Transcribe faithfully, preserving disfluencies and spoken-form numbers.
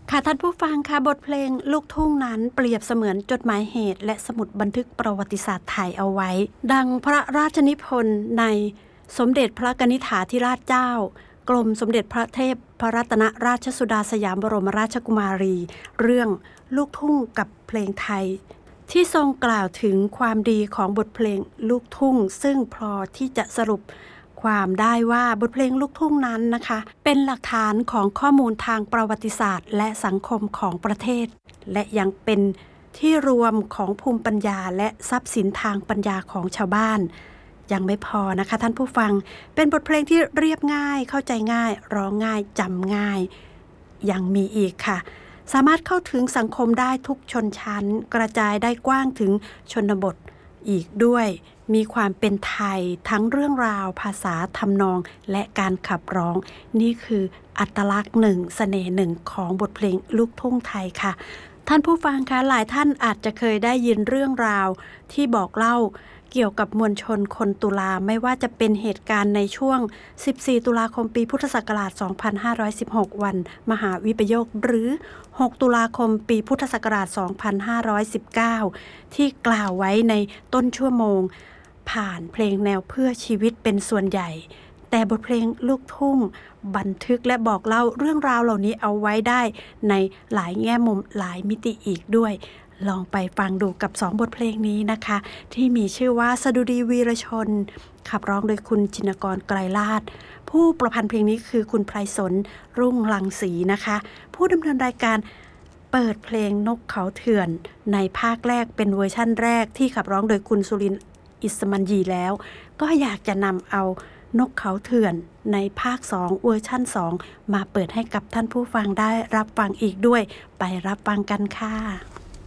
ค่ะท่านผู้ฟังค่ะบทเพลงลูกทุ่งนั้นเปรียบเสมือนจดหมายเหตุและสมุดบันทึกประวัติศาสตร์ไทยเอาไว้ดังพระราชนิพนธ์ในสมเด็จพระกนิษฐาธิราชเจ้ากรมสมเด็จพระเทพพระรัตนราชสุดาสยามบรมราชกุมารีเรื่องลูกทุ่งกับเพลงไทยที่ทรงกล่าวถึงความดีของบทเพลงลูกทุ่งซึ่งพอที่จะสรุปความได้ว่าบทเพลงลูกทุ่งนั้นนะคะเป็นหลักฐานของข้อมูลทางประวัติศาสตร์และสังคมของประเทศและยังเป็นที่รวมของภูมิปัญญาและทรัพย์สินทางปัญญาของชาวบ้านยังไม่พอนะคะท่านผู้ฟังเป็นบทเพลงที่เรียบง่ายเข้าใจง่ายร้องง่ายจำง่ายยังมีอีกค่ะสามารถเข้าถึงสังคมได้ทุกชนชั้นกระจายได้กว้างถึงชนบทอีกด้วยมีความเป็นไทยทั้งเรื่องราวภาษาทำนองและการขับร้องนี่คืออัตลักษณ์หนึ่งเสน่ห์หนึ่งของบทเพลงลูกทุ่งไทยค่ะท่านผู้ฟังคะหลายท่านอาจจะเคยได้ยินเรื่องราวที่บอกเล่าเกี่ยวกับมวลชนคนตุลาไม่ว่าจะเป็นเหตุการณ์ในช่วงสิบสี่ตุลาคมปีพุทธศักราชสองพันห้าร้อยสิบหกวันมหาวิปโยคหรือหกตุลาคมปีพุทธศักราชสองพันห้าร้อยสิบเก้าที่กล่าวไว้ในต้นชั่วโมงผ่านเพลงแนวเพื่อชีวิตเป็นส่วนใหญ่แต่บทเพลงลูกทุ่งบันทึกและบอกเล่าเรื่องราวเหล่านี้เอาไว้ได้ในหลายแง่มุมหลายมิติอีกด้วยลองไปฟังดูกับสองบทเพลงนี้นะคะที่มีชื่อว่าสดุดีวีรชนขับร้องโดยคุณจินกรไกรลาภผู้ประพันธ์เพลงนี้คือคุณไพรสนรุ่งรังสีนะคะผู้ดำเนินรายการเปิดเพลงนกเขาเถื่อนในภาคแรกเป็นเวอร์ชั่นแรกที่ขับร้องโดยคุณสุรินทร์อิสมันยีแล้วก็อยากจะนำเอานกเขาเถื่อนในภาคสองเวอร์ชั่นสองมาเปิดให้กับท่านผู้ฟังได้รับฟังอีกด้วยไปรับฟังกันค่ะ